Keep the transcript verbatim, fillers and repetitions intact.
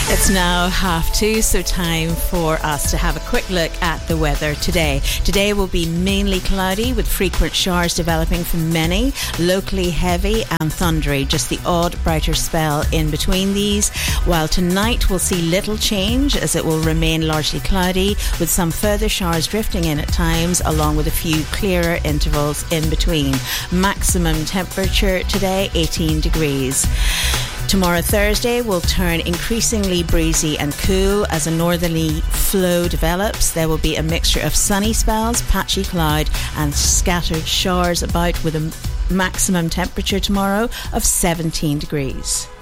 It's now half two, so time for us to have a quick look at the weather today. Today will be mainly cloudy with frequent showers developing for many, locally heavy and thundery, just the odd brighter spell in between these, while tonight we'll see little change as it will remain largely cloudy with some further showers drifting in at times along with a few clearer intervals in between. Maximum temperature today eighteen degrees. Tomorrow, Thursday, will turn increasingly breezy and cool as a northerly flow develops. There will be a mixture of sunny spells, patchy cloud and scattered showers about with a maximum temperature tomorrow of seventeen degrees.